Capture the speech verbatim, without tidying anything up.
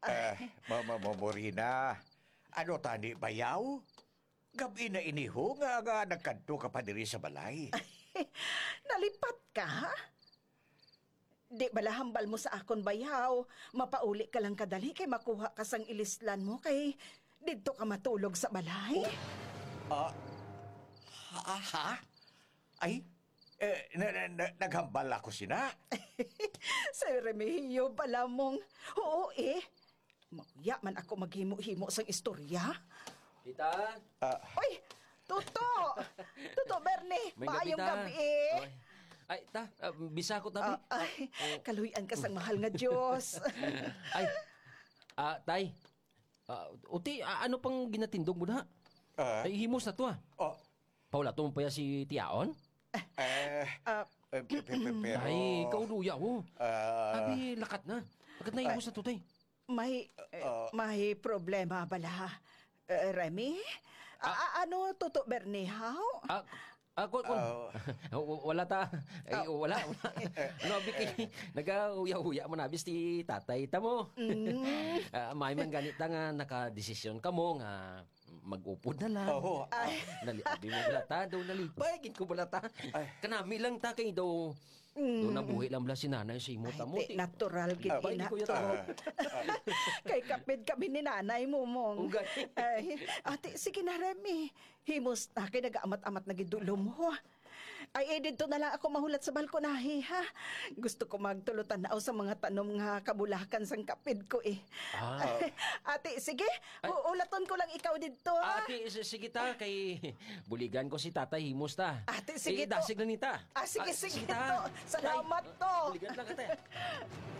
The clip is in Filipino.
Eh, Mama Momorina, ano tani bayaw? Gabi na iniho nga nga nagkanto ka pa diri sa balay. Nalipat ka, ha? Di bala hambal mo sa akon bayaw. Mapauli ka lang kadali kay makuha ka sang ilislan mo kay didto ka matulog sa balay. Ah, ha? ha? Ay, eh, na, na, na, naghambal ako sina. Sa Remigio pala mong, oo eh. Mauya man ako maghimo-himo sang istorya. Tita? Ah, Oy, Tuto! Tuto, Bernie, May maayong ta. gabi eh. Ay, ay, ta, ah, bisa ko Ah, tabi. ay, kaluyan ka sang mahal nga Diyos. Ay, ah, tay. Ah, uti, ah, ano pang ginatindog mo na? ah, Ay, himos na to ah. oh, Paula, to mo pa ya si Tiaon? eh, Ah, eh, pe- pe- pe- pero... Ay, kauluya ko. Ah, Abi, lakat na. Lakat na himos na to, tay. may, eh, Ah. may problema bala. Eh, Remy? A- a- ano, Tuto, Bernie, how? Ah, ako, ako. wala ta. Ay, wala, wala. Ano, Vicky, nag-uya-uya mo na, bis ti tatay ta mo. Ah, may man ganit na nga, nakadesisyon ka mo nga mag-upod na lang. Oo. Ah, nali, abi mo bala ta, daw nalipay, gin ko bala ta. Ay. Kanami lang ta, kay daw, daw nabuhi lang bala si nanay sa imo ta mo. Ay, di, natural gid Abay, ina di ko to. yata. Kay kapit kami ni nanay mo mong. Ugay. Ay, ate, sige na, Remy. Himos na, kay nag-amat-amat na gidulo mo. Ay, eh, dito na lang ako mahulat sa balkonahe, ha? Gusto ko magtulutan na sa mga tanom nga kabulakan sang kapid ko, eh. Ah. Ate, sige, uulaton ko lang ikaw dito, ha? Ate, s- sige ta, kay buligan ko si tatay, himos ta. Ate, sige eh, to. dasig na nita. Ah, sige, sige ta. to. Salamat Ay, to. Buligan lang ka, te.